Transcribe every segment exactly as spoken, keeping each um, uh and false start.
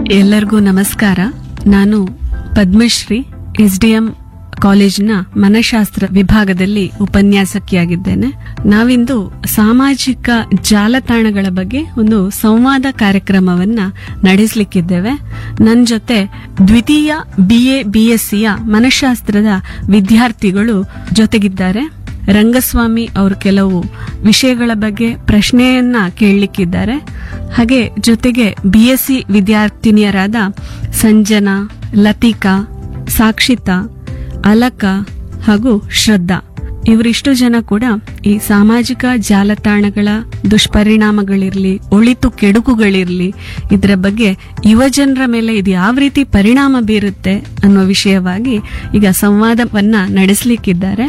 ಎಲ್ಲರಿಗೂ ನಮಸ್ಕಾರ. ನಾನು ಪದ್ಮಶ್ರೀ ಎಸ್ಡಿಎಂ ಕಾಲೇಜಿನ ಮನಃಶಾಸ್ತ್ರ ವಿಭಾಗದಲ್ಲಿ ಉಪನ್ಯಾಸಕಿಯಾಗಿದ್ದೇನೆ. ನಾವಿಂದು ಸಾಮಾಜಿಕ ಜಾಲತಾಣಗಳ ಬಗ್ಗೆ ಒಂದು ಸಂವಾದ ಕಾರ್ಯಕ್ರಮವನ್ನ ನಡೆಸಲಿಕ್ಕಿದ್ದೇವೆ. ನನ್ನ ಜೊತೆ ದ್ವಿತೀಯ ಬಿಎ ಬಿಎಸ್ಸಿಯ ಮನಃಶಾಸ್ತ್ರದ ವಿದ್ಯಾರ್ಥಿಗಳು ಜೊತೆಗಿದ್ದಾರೆ. ರಂಗಸ್ವಾಮಿ ಅವರು ಕೆಲವು ವಿಷಯಗಳ ಬಗ್ಗೆ ಪ್ರಶ್ನೆಯನ್ನ ಕೇಳಲಿಕ್ಕಿದ್ದಾರೆ. ಹಾಗೆ ಜೊತೆಗೆ ಬಿಎಸ್ಸಿ ವಿದ್ಯಾರ್ಥಿನಿಯರಾದ ಸಂಜನಾ, ಲತಿಕಾ, ಸಾಕ್ಷಿತಾ, ಅಲಕ ಹಾಗೂ ಶ್ರದ್ಧಾ ಇವರಿಷ್ಟು ಜನ ಕೂಡ ಈ ಸಾಮಾಜಿಕ ಜಾಲತಾಣಗಳ ದುಷ್ಪರಿಣಾಮಗಳಿರ್ಲಿ, ಒಳಿತು ಕೆಡುಕುಗಳಿರ್ಲಿ, ಇದರ ಬಗ್ಗೆ ಯುವಜನರ ಮೇಲೆ ಇದು ಯಾವ ರೀತಿ ಪರಿಣಾಮ ಬೀರುತ್ತೆ ಅನ್ನೋ ವಿಷಯವಾಗಿ ಈಗ ಸಂವಾದವನ್ನ ನಡೆಸಲಿಕ್ಕಿದ್ದಾರೆ.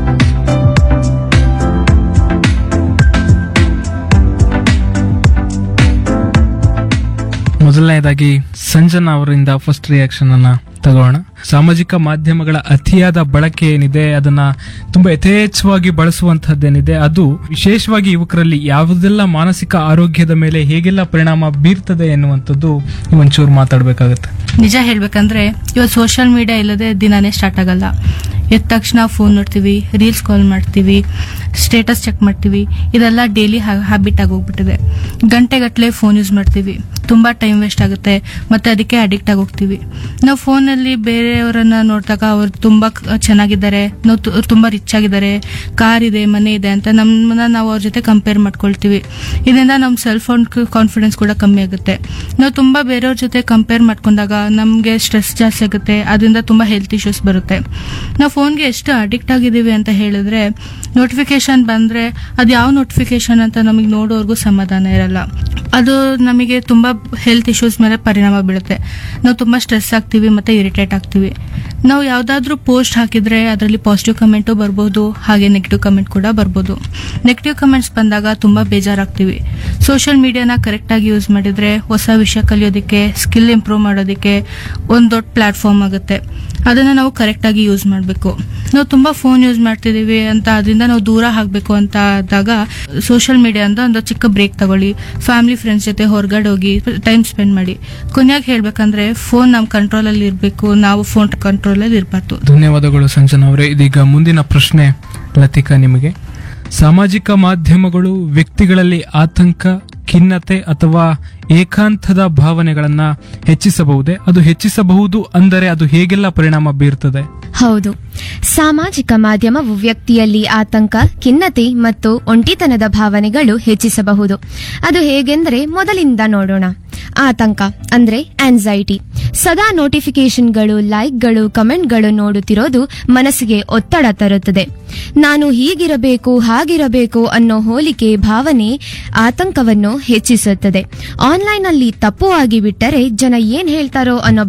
ಮೊದಲನೇದಾಗಿ ಸಂಜನಾ ಅವರಿಂದ ಫಸ್ಟ್ ರಿಯಾಕ್ಷನ್ ಅನ್ನ ತಗೋಣ. ಸಾಮಾಜಿಕ ಮಾಧ್ಯಮಗಳ ಅತಿಯಾದ ಬಳಕೆ ಏನಿದೆ, ಅದನ್ನ ತುಂಬಾ ಯಥೇಚ್ಛವಾಗಿ ಬಳಸುವಂತಹದ್ದೇನಿದೆ, ಅದು ವಿಶೇಷವಾಗಿ ಯುವಕರಲ್ಲಿ ಯಾವುದೆಲ್ಲ ಮಾನಸಿಕ ಆರೋಗ್ಯದ ಮೇಲೆ ಹೇಗೆಲ್ಲ ಪರಿಣಾಮ ಬೀರ್ತದೆ ಎನ್ನುವಂಥದ್ದು ಒಂಚೂರು ಮಾತಾಡ್ಬೇಕಾಗತ್ತೆ. ನಿಜ ಹೇಳ್ಬೇಕಂದ್ರೆ ಇವತ್ತು ಸೋಷಿಯಲ್ ಮೀಡಿಯಾ ಇಲ್ಲದೆ ದಿನಾನೇ ಸ್ಟಾರ್ಟ್ ಆಗಲ್ಲ. ಎದ್ದ ತಕ್ಷಣ ಫೋನ್ ನೋಡ್ತೀವಿ, ರೀಲ್ಸ್ ಕಾಲ್ ಮಾಡ್ತೀವಿ, ಸ್ಟೇಟಸ್ ಚೆಕ್ ಮಾಡ್ತೀವಿ. ಇದೆಲ್ಲ ಡೈಲಿ ಹ್ಯಾಬಿಟ್ ಆಗಿ ಹೋಗ್ಬಿಟ್ಟಿದೆ. ಗಂಟೆಗಟ್ಟಲೆ ಫೋನ್ ಯೂಸ್ ಮಾಡ್ತೀವಿ, ತುಂಬಾ ಟೈಮ್ ವೇಸ್ಟ್ ಆಗುತ್ತೆ, ಮತ್ತೆ ಅದಕ್ಕೆ ಅಡಿಕ್ಟ್ ಆಗಿ ಹೋಗ್ತೀವಿ. ನಾವು ಫೋನಲ್ಲಿ ಬೇರೆಯವರನ್ನ ನೋಡಿದಾಗ ಅವ್ರು ತುಂಬಾ ಚೆನ್ನಾಗಿದ್ದಾರೆ, ನಾವು ತುಂಬಾ ರಿಚ್ ಆಗಿದ್ದಾರೆ, ಕಾರ್ ಇದೆ, ಮನೆ ಇದೆ ಅಂತ ನಮ್ಮನ್ನ ನಾವು ಅವ್ರ ಜೊತೆ ಕಂಪೇರ್ ಮಾಡ್ಕೊಳ್ತೀವಿ. ಇದರಿಂದ ನಮ್ ಸೆಲ್ಫ್ ಕಾನ್ಫಿಡೆನ್ಸ್ ಕೂಡ ಕಮ್ಮಿ ಆಗುತ್ತೆ. ನಾವು ತುಂಬಾ ಬೇರೆಯವ್ರ ಜೊತೆ ಕಂಪೇರ್ ಮಾಡ್ಕೊಂಡಾಗ ನಮ್ಗೆ ಸ್ಟ್ರೆಸ್ ಜಾಸ್ತಿ ಆಗುತ್ತೆ, ಅದರಿಂದ ತುಂಬಾ ಹೆಲ್ತ್ ಇಶ್ಯೂಸ್ ಬರುತ್ತೆ. ನಾವು ಫೋನ್ಗೆ ಎಷ್ಟು ಅಡಿಕ್ಟ್ ಆಗಿದ್ದೀವಿ ಅಂತ ಹೇಳಿದ್ರೆ, ನೋಟಿಫಿಕೇಶನ್ ಬಂದ್ರೆ ಅದು ಯಾವ ನೋಟಿಫಿಕೇಶನ್ ಅಂತ ನಮಗೆ ನೋಡೋರ್ಗೂ ಸಮಾಧಾನ ಇರಲ್ಲ. ಅದು ನಮಗೆ ತುಂಬಾ ಹೆಲ್ತ್ ಇಶ್ಯೂಸ್ ಮೇಲೆ ಪರಿಣಾಮ ಬೀಳುತ್ತೆ. ನಾವು ತುಂಬಾ ಸ್ಟ್ರೆಸ್ ಆಗ್ತೀವಿ, ಮತ್ತೆ ಇರಿಟೇಟ್ ಆಗ್ತೀವಿ. ನಾವು ಯಾವ್ದಾದ್ರು ಪೋಸ್ಟ್ ಹಾಕಿದ್ರೆ ಅದರಲ್ಲಿ ಪಾಸಿಟಿವ್ ಕಮೆಂಟು ಬರ್ಬೋದು, ಹಾಗೆ ನೆಗೆಟಿವ್ ಕಮೆಂಟ್ ಕೂಡ ಬರ್ಬೋದು. ನೆಗೆಟಿವ್ ಕಮೆಂಟ್ಸ್ ಬಂದಾಗ ತುಂಬಾ ಬೇಜಾರಾಗ್ತೀವಿ. ಸೋಷಿಯಲ್ ಮೀಡಿಯಾನ ಕರೆಕ್ಟ್ ಆಗಿ ಯೂಸ್ ಮಾಡಿದ್ರೆ ಹೊಸ ವಿಷಯ ಕಲಿಯೋದಕ್ಕೆ, ಸ್ಕಿಲ್ ಇಂಪ್ರೂವ್ ಮಾಡೋದಕ್ಕೆ ಒಂದ್ ದೊಡ್ಡ ಪ್ಲಾಟ್ಫಾರ್ಮ್ ಆಗುತ್ತೆ. ಅದನ್ನ ನಾವು ಕರೆಕ್ಟ್ ಆಗಿ ಯೂಸ್ ಮಾಡಬೇಕು. ನಾವು ತುಂಬಾ ಫೋನ್ ಯೂಸ್ ಮಾಡ್ತಿದೀವಿ ಅಂತ ಅದರಿಂದ ನಾವು ದೂರ ಆಗ್ಬೇಕು ಅಂತ ಆದಾಗ ಸೋಷಿಯಲ್ ಮೀಡಿಯಾ ಅಂತ ಒಂದು ಚಿಕ್ಕ ಬ್ರೇಕ್ ತಗೊಳ್ಳಿ, ಫ್ಯಾಮಿಲಿ ಫ್ರೆಂಡ್ಸ್ ಜೊತೆ ಹೊರಗಡೆ ಹೋಗಿ ಟೈಮ್ ಸ್ಪೆಂಡ್ ಮಾಡಿ. ಕೊನೆಯಾಗಿ ಹೇಳ್ಬೇಕಂದ್ರೆ ಫೋನ್ ನಮ್ ಕಂಟ್ರೋಲ್ ಅಲ್ಲಿ ಇರ್ಬೇಕು, ನಾವು ಫೋನ್ ಕಂಟ್ರೋಲ್ ಅಲ್ಲಿ ಇರಬಾರ್ದು. ಧನ್ಯವಾದಗಳು ಸಂಜನಾ ಅವರೇ. ಇದೀಗ ಮುಂದಿನ ಪ್ರಶ್ನೆ ಲತಿಕಾ ನಿಮಗೆ. ಸಾಮಾಜಿಕ ಮಾಧ್ಯಮಗಳು ವ್ಯಕ್ತಿಗಳಲ್ಲಿ ಆತಂಕ, ಖಿನ್ನತೆ ಅಥವಾ ಏಕಾಂತದ ಭಾವನೆಗಳನ್ನ ಹೆಚ್ಚಿಸಬಹುದೇ? ಅದು ಹೆಚ್ಚಿಸಬಹುದು ಅಂದರೆ ಅದು ಹೇಗೆಲ್ಲ ಪರಿಣಾಮ ಬೀರ್ತದೆ? ಹೌದು, ಸಾಮಾಜಿಕ ಮಾಧ್ಯಮವು ವ್ಯಕ್ತಿಯಲ್ಲಿ ಆತಂಕ, ಖಿನ್ನತೆ ಮತ್ತು ಒಂಟಿತನದ ಭಾವನೆಗಳು ಹೆಚ್ಚಿಸಬಹುದು. ಅದು ಹೇಗೆಂದರೆ ಮೊದಲಿಂದ ನೋಡೋಣ. ಆತಂಕ ಅಂದ್ರೆ ಆನ್ಸೈಟಿ. ಸದಾ ನೋಟಿಫಿಕೇಶನ್ಗಳು, ಲೈಕ್ಗಳು, ಕಮೆಂಟ್ಗಳು ನೋಡುತ್ತಿರೋದು ಮನಸ್ಸಿಗೆ ಒತ್ತಡ ತರುತ್ತದೆ. ನಾನು ಹೀಗಿರಬೇಕು, ಹಾಗಿರಬೇಕು ಅನ್ನೋ ಹೋಲಿಕೆ ಭಾವನೆ ಆತಂಕವನ್ನು ಹೆಚ್ಚಿಸುತ್ತದೆ. ಆನ್ಲೈನ್ ಅಲ್ಲಿ ತಪ್ಪು ಆಗಿ ಬಿಟ್ಟರೆ ಜನ ಏನ್ ಹೇಳ್ತಾರೋ ಅನ್ನೋ